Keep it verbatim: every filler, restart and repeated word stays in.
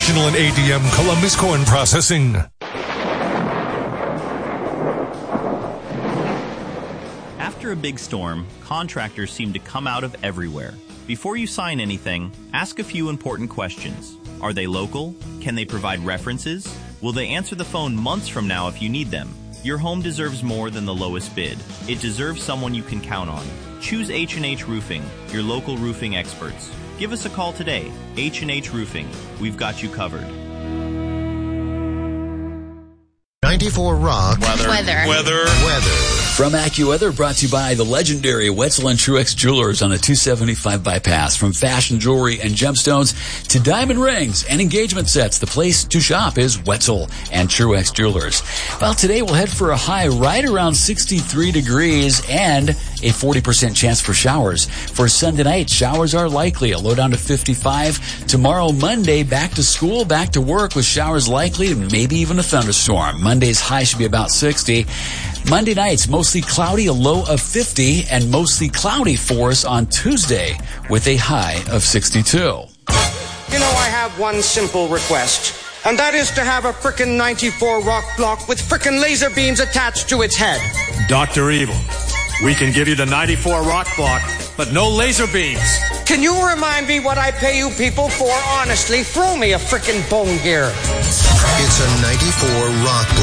Original and A D M Columbus Corn Processing. After a big storm, contractors seem to come out of everywhere. Before you sign anything, ask a few important questions. Are they local? Can they provide references? Will they answer the phone months from now if you need them? Your home deserves more than the lowest bid. It deserves someone you can count on. Choose H and H Roofing, your local roofing experts. Give us a call today. H and H Roofing. We've got you covered. ninety-four Rock. Weather. Weather. Weather. Weather. From AccuWeather, brought to you by the legendary Wetzel and Truex Jewelers on the two seventy-five bypass. From fashion jewelry and gemstones to diamond rings and engagement sets, the place to shop is Wetzel and Truex Jewelers. Well, today we'll head for a high right around sixty-three degrees and a forty percent chance for showers. For Sunday night, showers are likely, a low down to fifty-five. Tomorrow, Monday, back to school, back to work with showers likely, maybe even a thunderstorm. Monday's high should be about sixty. Monday nights, mostly cloudy, a low of fifty, and mostly cloudy for us on Tuesday with a high of sixty-two. You know, I have one simple request, and that is to have a frickin' ninety-four rock block with frickin' laser beams attached to its head. Doctor Evil, we can give you the ninety-four rock block, but no laser beams. Can you remind me what I pay you people for? Honestly, throw me a frickin' bone here. It's a ninety-four Rock block.